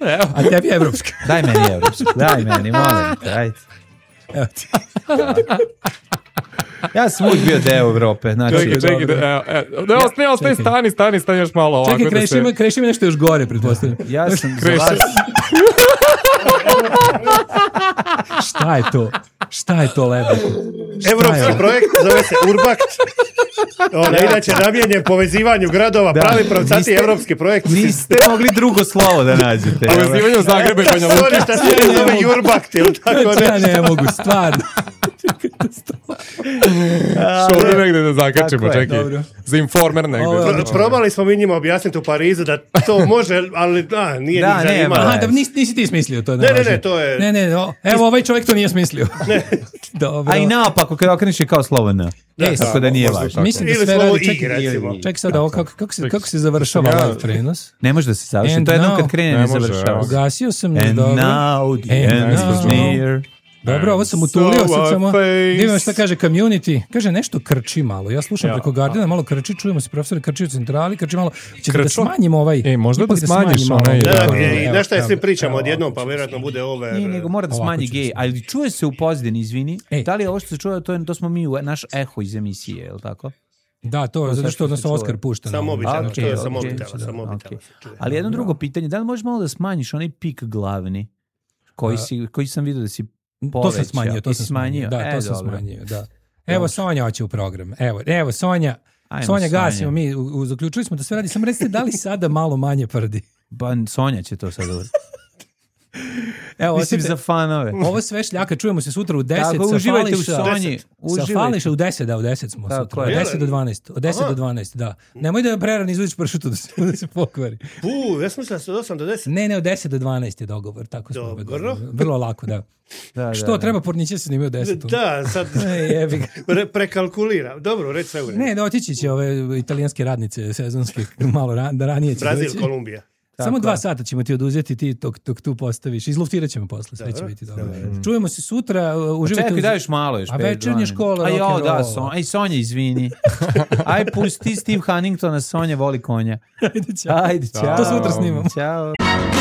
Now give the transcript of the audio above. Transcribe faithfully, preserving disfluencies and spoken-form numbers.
A tebi je evropska. Daj meni evropsku, daj meni, molim te, ajde. Evo ti. Ja sam uvijek bio deo Evrope. Znači, čekaj, čekaj, da, evo, evo, da, ne, ostaje, stani, stani, stani još malo ovako. Čekaj, kreši, da se... kreši mi nešto još gore, pretpostavljam. Ja sam za vas... Šta je to? Šta je to, Lebo? Evropski je projekt zove se Urbakt. Ona inače namijenjen povezivanju gradova, da, pravi pravcati niste, evropski projekt. Niste mogli drugo slovo da nađete. Povezivanje u Zagrebu i Banja Luka. Sorry šta se ne zove Urbakt ili tako nešto. Ja ne mogu, stvarno. Što ovdje negdje da zakačimo, čekaj. Dobro. Za Informer negdje. Pro, probali smo mi njima objasniti u Parizu da to može, ali da, nije da, njih zanimalo. Aha, da nisi, nisi ti smislio to. Ne, ne, ne, to je... Ne, ne, o, evo ovaj čovjek to nije smislio. Ne. Dobro. A i naopako, kada okreniš je kao slovo N. Da, tako da nije važno. Mislim da ili sve slovo radi, I, čekaj, recimo. čekaj sad ovo, kako, kako, se, kako se završava Ja- live prenos? Ne može da se završi. And To je jednom now- kad krene Ne ne može, završava. evo. Ugasio sam, And dobro. now the And end is now- near. Dobro, ovo sam utulio, So sad samo... I face- Divim šta kaže community. Kaže nešto krči malo. Ja slušam Ja. preko Gardina, malo krči, čujemo se profesori krči u centrali, krči malo. Ćete da Krčo? smanjimo ovaj... E, možda ipak da smanjiš smanjimo onaj- ovo. Da, Da, da, i Evo, nešto je svi evo, pričamo evo, odjednom, pa ovako ću vjerojatno bude over... Nije, nego mora da Ovako smanji ću gej. se- Ali čuje se u pozadini, izvini. Ej. Da li je ovo što se čuje, to, je, to smo mi, u, naš eho iz emisije, je li tako? Da, to je zato što odnosno čuje. Oskar pušta. Sa na- mobitela, Ok, to je ok, sa mobitela, da, sa mobitela ok. se čuje. Ali jedno drugo pitanje, da li možeš malo da smanjiš onaj pik glavni koji, si, koji sam vidio da si To povećao? sam smanjio, to Jesi sam smanjio. Da, E, to sam dobro. smanjio, da. Evo Sonja hoće u program. Evo, evo Sonja. Ajmo, Sonja Sonja. gasimo mi, u, u, zaključili smo da sve radi. Samo recite da li sada malo manje prdi. Ba, Sonja će to sad uvijek. Evo, Mislim osjete- za fanove. Ovo sve šljaka, čujemo se sutra u deset. Tako, sa uživajte u Fališa- Sonji. Sa Uživajte. Fališa u deset, da, u deset smo Tako sutra. je. Od deset do dvanaest. Od deset Aha. do dvanaest, da. Nemoj da prerano izvodiš pršutu da se, da se pokvari. Pu, ja sam mislila da se od osam do deset. Ne, ne, od deset do dvanaest je dogovor. Tako smo Dobro. dogovorili. Vrlo lako, da. Da, da, Što, da. treba porniće se snimio u desetu? Da, sad Ej, jebi ga. pre, prekalkulira. Dobro, reći sve u redu. Ne, da otići će ove italijanske radnice sezonske malo ran, da ranije će Brazil, doći. Kolumbija. Samo Tako dva je. sata ćemo ti oduzeti ti dok, dok tu postaviš. Izluftirat ćemo posle, sve će Dobro. biti dobro. Čujemo se sutra, uh, uživajte. Čekaj, uz- daj još malo još. A pet, večernja dvanaest. škola, Aj, rock o, and da, roll. Son, aj, Sonja, izvini. Aj, pusti Steve Huntingtona, Sonja voli konja. Ajde, ćao. Ajde, čao. To sutra snimamo. Ćao.